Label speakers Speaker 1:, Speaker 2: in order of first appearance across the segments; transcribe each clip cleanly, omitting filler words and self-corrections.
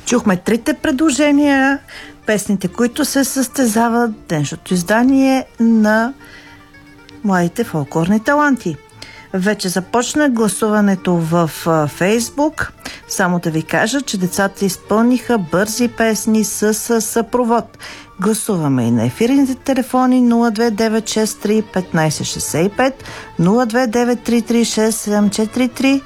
Speaker 1: Чухме трите предложения, песните, които се състезават в днешното издание на Младите фолклорни таланти. Вече започна гласуването в Фейсбук. Само да ви кажа, че децата изпълниха бързи песни с съпровод. Гласуваме и на ефирните телефони 029631565, 029336743,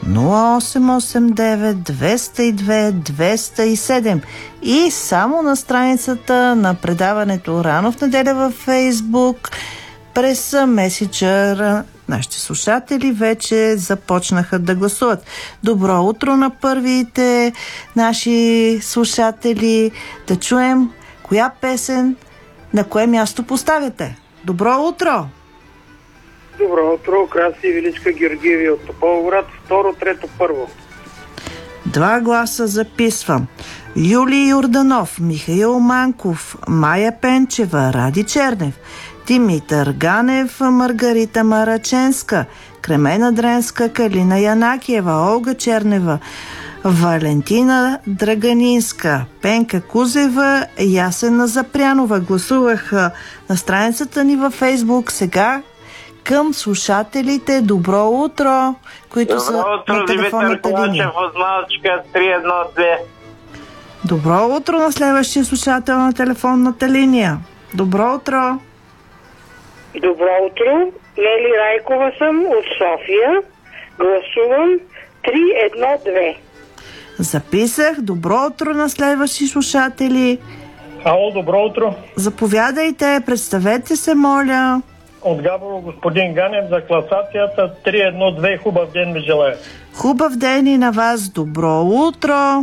Speaker 1: 0889-202-207 и само на страницата на предаването Рано в неделя във Фейсбук през месенджър. Нашите слушатели вече започнаха да гласуват. Добро утро на първите наши слушатели. Да чуем коя песен на кое място поставяте. Добро утро!
Speaker 2: Добро утро, Краси Величка Георгиеви от Тополовград, второ, трето, първо.
Speaker 1: 2 гласа записвам. Юлий Йорданов, Михаил Манков, Майя Пенчева, Ради Чернев, Димитър Ганев, Маргарита Мараченска, Кремена Дренска, Калина Янакиева, Олга Чернева, Валентина Драганинска, Пенка Кузева, Ясена Запрянова. Гласуваха на страницата ни във Фейсбук. Сега към слушателите. Добро утро, които са на телефонната линия.
Speaker 3: Ковачев, 312.
Speaker 1: Добро утро на следващия слушател на телефонната линия. Добро утро.
Speaker 4: Добро утро. Нели Райкова съм от София. Гласувам 312.
Speaker 1: Записах. Добро утро на следващи слушатели.
Speaker 5: Ало, добро утро.
Speaker 1: Заповядайте, представете се, моля.
Speaker 5: От Габрово господин Ганев за класацията 312. Хубав ден ми желая.
Speaker 1: Хубав ден и на вас. Добро утро.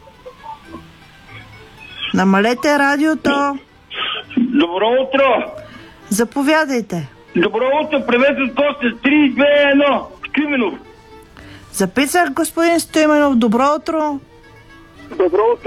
Speaker 1: Намалете радиото.
Speaker 3: Добро утро.
Speaker 1: Заповядайте.
Speaker 3: Добро утро, приветствам Костя 321. Стоименов.
Speaker 1: Записах, господин Стоименов. Добро утро.
Speaker 2: Добро утро.